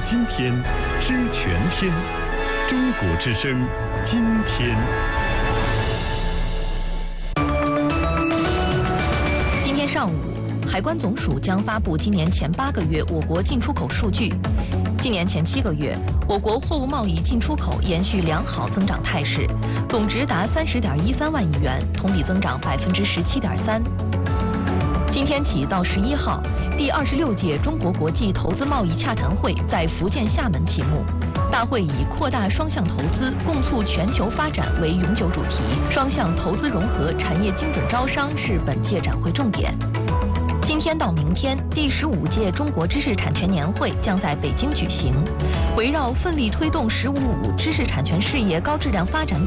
今天，知全天。中国之声，今天。 今天上午，海关总署将发布今年前8个月我国进出口数据。今年前7个月，我国货物贸易进出口延续良好增长态势，总值达30.13万亿元，同比增长17.3%。今天起到11号，第26届中国国际投资贸易洽谈会在福建厦门启幕。大会以扩大双向投资，共促全球发展为永久主题，双向投资融合、产业精准招商是本届展会重点。今天到明天，第15届中国知识产权年会将在北京举行，围绕奋力推动“十五五”知识产权事业高质量发展